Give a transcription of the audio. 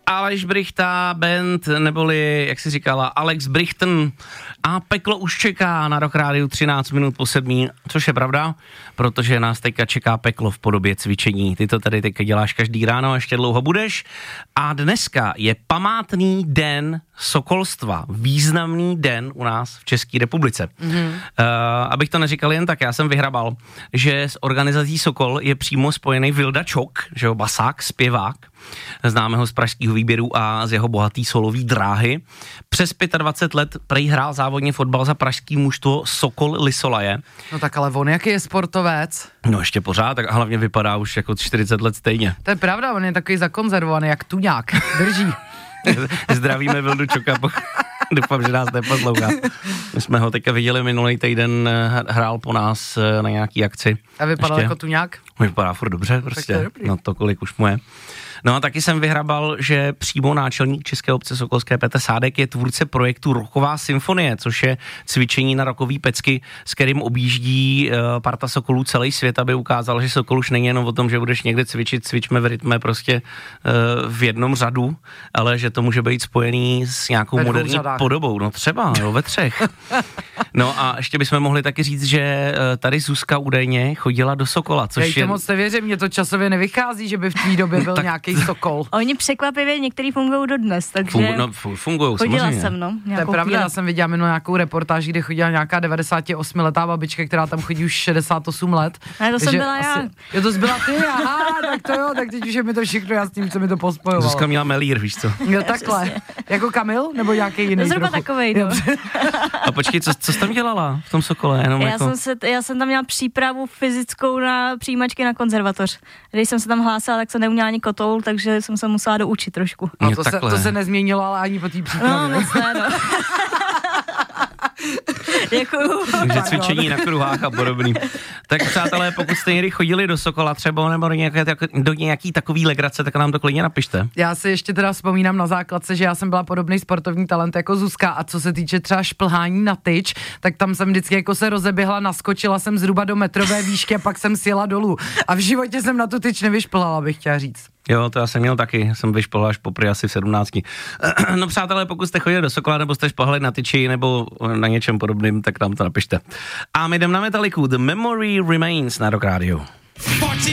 Aleš Brychta Band, neboli, jak si říkala, Alex Brychten. A peklo už čeká na Rock Rádiu 13 minut po 7, což je pravda, protože nás teďka čeká peklo v podobě cvičení. Ty to tady teďka děláš každý ráno a ještě dlouho budeš. A dneska je památný den sokolstva, významný den u nás v České republice. Abych to neříkal jen tak, já jsem vyhrabal, že s organizací Sokol je přímo spojený Vilda Čok, že jo, basák, zpěvák, známe ho z pražského výběru a z jeho bohatý solový dráhy. Přes 25 let prej hrál závodně fotbal za pražský mužstvo Sokol Lisolaje. No tak ale on jaký je sportovec? No ještě pořád, tak hlavně vypadá už jako 40 let stejně. To je pravda, on je takový zakonzervovaný, jak tuňák, drží. Zdravíme Vildu Čoka, doufám, že nás neposlouchá. My jsme ho teďka viděli minulý týden, hrál po nás na nějaký akci. A vypadal jako tuňák? Vypadá furt dobře, prostě, no to kolik už mu je. No a taky jsem vyhrabal, že přímo náčelník České obce Sokolské Petr Sádek je tvůrce projektu Rocková symfonie, což je cvičení na rokový pecky, s kterým objíždí parta Sokolů celý svět, aby ukázal, že Sokol už není jenom o tom, že budeš někde cvičit, cvičme v rytme prostě v jednom řadu, ale že to může být spojený s nějakou moderní podobou, no třeba, jo, ve 3. No a ještě bychom mohli taky říct, že tady Zuzka údajně chodila do Sokola, což je... moc nevěřím, mě to časově nevychází, že by v té době byl nějaký Sokol. Oni překvapivě některý fungují dodnes, takže fungují chodila samozřejmě. jsem, no. To je pravda, já jsem viděla minulou nějakou reportáž, kde chodila nějaká 98letá babička, která tam chodí už 68 let. A to jsem byla já. Jo, to jsi byla ty, aha, tak to jo, tak teď už je mi to všechno jasný, co mi to pospojovalo. Zuzka měla melír, víš co? Jo, takhle. Jako Kamil, nebo nějaký jiný? Zhruba takovej, no. A počkej, co jsi tam dělala v tom Sokole? Jenom já jsem tam měla přípravu fyzickou na přijímačky na konzervatoř. Když jsem se tam hlásila, tak jsem neuměla ani kotoul, takže jsem se musela doučit trošku. A to se nezměnilo, ale ani po té přípravě. No, moc ne, no. Děkuju. Takže cvičení na kruhách a podobný. Tak přátelé, pokud jste někdy chodili do Sokola třeba nebo do nějaký takový legrace, tak nám to klidně napište. Já si ještě teda vzpomínám na základce, že já jsem byla podobný sportovní talent jako Zuzka a co se týče třeba šplhání na tyč, tak tam jsem vždycky jako se rozeběhla, naskočila jsem zhruba do metrové výšky a pak jsem sjela dolů. A v životě jsem na tu tyč nevyšplhala, bych chtěla říct. Jo, to já jsem měl taky, jsem vyšplhal až popry asi v 17. No přátelé, pokud jste chodili do Sokola, nebo jste šplhali na tyči, nebo na něčem podobným, tak nám to napište. A my jdem na Metalliku, The Memory Remains na Rock Radio.